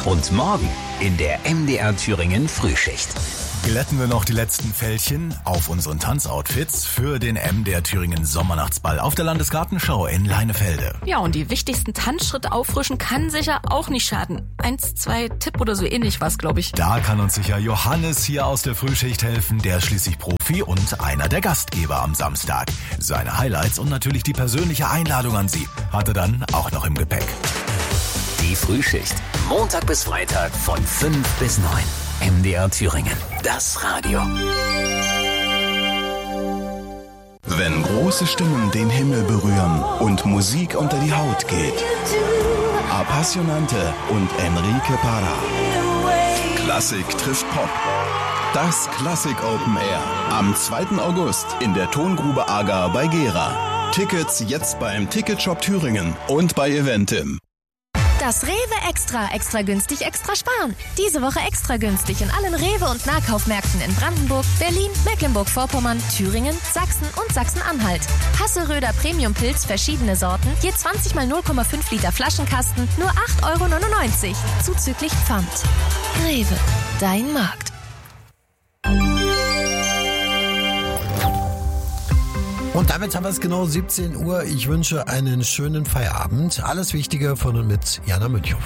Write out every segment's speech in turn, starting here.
Und morgen in der MDR Thüringen Frühschicht. Glätten wir noch die letzten Fältchen auf unseren Tanzoutfits für den MDR Thüringen Sommernachtsball auf der Landesgartenschau in Leinefelde. Ja, und die wichtigsten Tanzschritte auffrischen kann sicher auch nicht schaden. 1, 2 Tipp oder so ähnlich was, glaube ich. Da kann uns sicher Johannes hier aus der Frühschicht helfen. Der ist schließlich Profi und einer der Gastgeber am Samstag. Seine Highlights und natürlich die persönliche Einladung an Sie hat er dann auch noch im Gepäck. Die Frühschicht. Montag bis Freitag von 5 bis 9. MDR Thüringen. Das Radio. Wenn große Stimmen den Himmel berühren und Musik unter die Haut geht. Appassionante und Enrique Parra. Klassik trifft Pop. Das Klassik Open Air. Am 2. August in der Tongrube Agar bei Gera. Tickets jetzt beim Ticketshop Thüringen und bei Eventim. Das Rewe Extra günstig, extra sparen. Diese Woche extra günstig in allen Rewe- und Nahkaufmärkten in Brandenburg, Berlin, Mecklenburg-Vorpommern, Thüringen, Sachsen und Sachsen-Anhalt. Hasseröder Premium-Pilz, verschiedene Sorten, je 20 mal 0,5 Liter Flaschenkasten, nur 8,99 €, zuzüglich Pfand. Rewe, dein Markt. Und damit haben wir es genau 17 Uhr. Ich wünsche einen schönen Feierabend. Alles Wichtige von und mit Jana Münchhoff.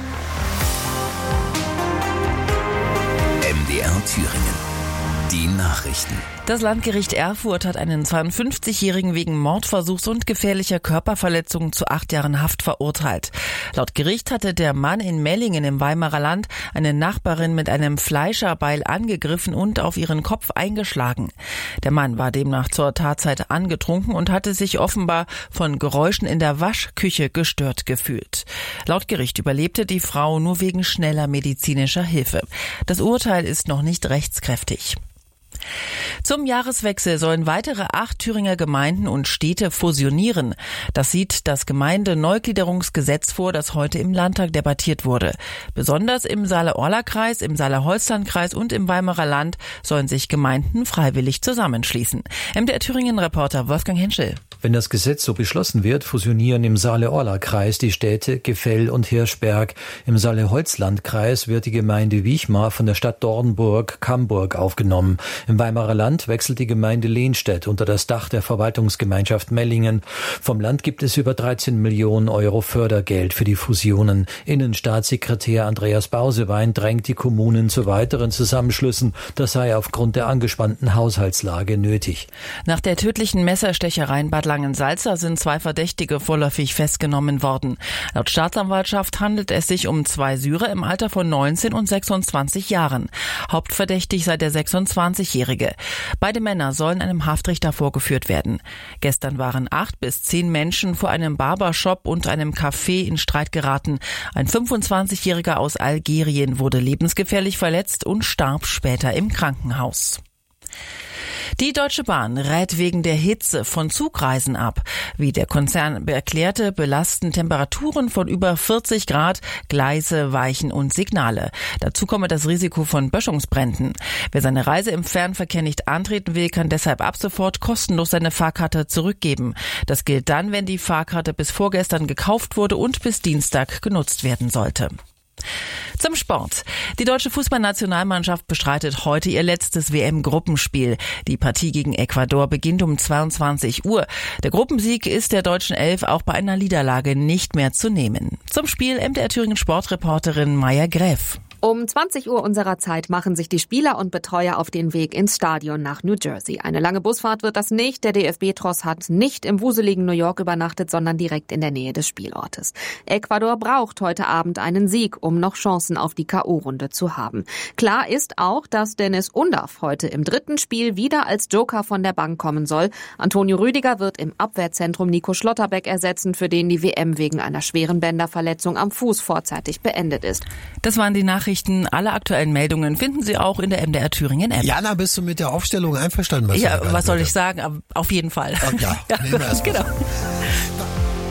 MDR Thüringen. Die Nachrichten. Das Landgericht Erfurt hat einen 52-Jährigen wegen Mordversuchs und gefährlicher Körperverletzung zu 8 Jahren Haft verurteilt. Laut Gericht hatte der Mann in Mellingen im Weimarer Land eine Nachbarin mit einem Fleischerbeil angegriffen und auf ihren Kopf eingeschlagen. Der Mann war demnach zur Tatzeit angetrunken und hatte sich offenbar von Geräuschen in der Waschküche gestört gefühlt. Laut Gericht überlebte die Frau nur wegen schneller medizinischer Hilfe. Das Urteil ist noch nicht rechtskräftig. Zum Jahreswechsel sollen weitere 8 Thüringer Gemeinden und Städte fusionieren. Das sieht das Gemeindeneugliederungsgesetz vor, das heute im Landtag debattiert wurde. Besonders im Saale-Orla-Kreis, im Saale-Holstein-Kreis und im Weimarer Land sollen sich Gemeinden freiwillig zusammenschließen. MDR Thüringen-Reporter Wolfgang Henschel. Wenn das Gesetz so beschlossen wird, fusionieren im Saale-Orla-Kreis die Städte Gefell und Hirschberg. Im Saale-Holzland-Kreis wird die Gemeinde Wichmar von der Stadt Dornburg-Camburg aufgenommen. Im Weimarer Land wechselt die Gemeinde Lehnstedt unter das Dach der Verwaltungsgemeinschaft Mellingen. Vom Land gibt es über 13 Millionen € Fördergeld für die Fusionen. Innenstaatssekretär Andreas Bausewein drängt die Kommunen zu weiteren Zusammenschlüssen. Das sei aufgrund der angespannten Haushaltslage nötig. Nach der tödlichen Messerstecherei in Bad Langensalza sind 2 Verdächtige vorläufig festgenommen worden. Laut Staatsanwaltschaft handelt es sich um 2 Syrer im Alter von 19 und 26 Jahren. Hauptverdächtig sei der 26-Jährige. Beide Männer sollen einem Haftrichter vorgeführt werden. Gestern waren 8 bis 10 Menschen vor einem Barbershop und einem Café in Streit geraten. Ein 25-Jähriger aus Algerien wurde lebensgefährlich verletzt und starb später im Krankenhaus. Die Deutsche Bahn rät wegen der Hitze von Zugreisen ab. Wie der Konzern erklärte, belasten Temperaturen von über 40 Grad Gleise, Weichen und Signale. Dazu komme das Risiko von Böschungsbränden. Wer seine Reise im Fernverkehr nicht antreten will, kann deshalb ab sofort kostenlos seine Fahrkarte zurückgeben. Das gilt dann, wenn die Fahrkarte bis vorgestern gekauft wurde und bis Dienstag genutzt werden sollte. Zum Sport. Die deutsche Fußballnationalmannschaft bestreitet heute ihr letztes WM-Gruppenspiel. Die Partie gegen Ecuador beginnt um 22 Uhr. Der Gruppensieg ist der deutschen Elf auch bei einer Niederlage nicht mehr zu nehmen. Zum Spiel MDR Thüringen Sportreporterin Maja Gräf. Um 20 Uhr unserer Zeit machen sich die Spieler und Betreuer auf den Weg ins Stadion nach New Jersey. Eine lange Busfahrt wird das nicht. Der DFB-Tross hat nicht im wuseligen New York übernachtet, sondern direkt in der Nähe des Spielortes. Ecuador braucht heute Abend einen Sieg, um noch Chancen auf die K.O.-Runde zu haben. Klar ist auch, dass Dennis Undav heute im 3. Spiel wieder als Joker von der Bank kommen soll. Antonio Rüdiger wird im Abwehrzentrum Nico Schlotterbeck ersetzen, für den die WM wegen einer schweren Bänderverletzung am Fuß vorzeitig beendet ist. Das waren die Nachrichten. Alle aktuellen Meldungen finden Sie auch in der MDR Thüringen App. Jana, bist du mit der Aufstellung einverstanden? Ja, was soll ich sagen? Auf jeden Fall. Ja, ja, nehmen wir erst mal. Genau.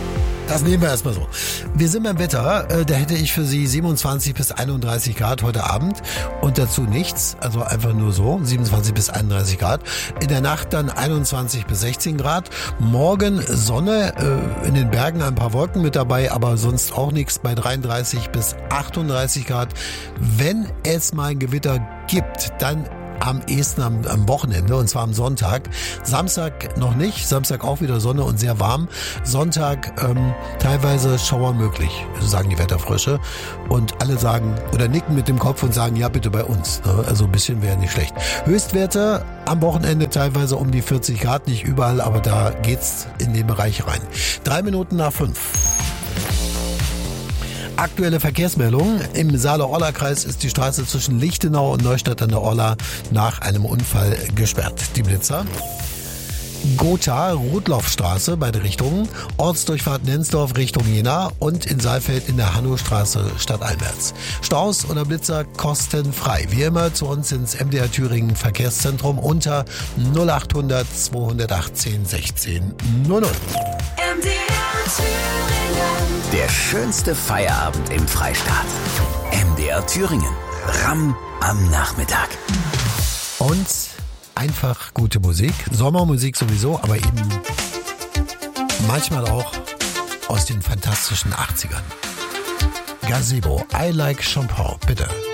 Das nehmen wir erstmal so. Wir sind beim Wetter. Da hätte ich für Sie 27 bis 31 Grad heute Abend und dazu nichts. Also einfach nur so, 27 bis 31 Grad. In der Nacht dann 21 bis 16 Grad. Morgen Sonne, in den Bergen ein paar Wolken mit dabei, aber sonst auch nichts bei 33 bis 38 Grad. Wenn es mal ein Gewitter gibt, dann am ehesten am Wochenende, und zwar am Sonntag. Samstag noch nicht, Samstag auch wieder Sonne und sehr warm. Sonntag teilweise Schauer möglich, so sagen die Wetterfrösche. Und alle sagen oder nicken mit dem Kopf und sagen, ja bitte bei uns. Also ein bisschen wäre nicht schlecht. Höchstwerte am Wochenende teilweise um die 40 Grad, nicht überall, aber da geht's in den Bereich rein. 3 Minuten nach 5. Aktuelle Verkehrsmeldung. Im Saale-Orla-Kreis ist die Straße zwischen Lichtenau und Neustadt an der Orla nach einem Unfall gesperrt. Die Blitzer. Gotha, Rudloffstraße, beide Richtungen. Ortsdurchfahrt Nensdorf Richtung Jena und in Saalfeld in der Hannowstraße stadteinwärts. Staus oder Blitzer kostenfrei. Wie immer zu uns ins MDR Thüringen Verkehrszentrum unter 0800 218 16 00. Der schönste Feierabend im Freistaat. MDR Thüringen. Ramm am Nachmittag. Und einfach gute Musik. Sommermusik sowieso, aber eben manchmal auch aus den fantastischen 80ern. Gazebo, I Like Champagne, bitte.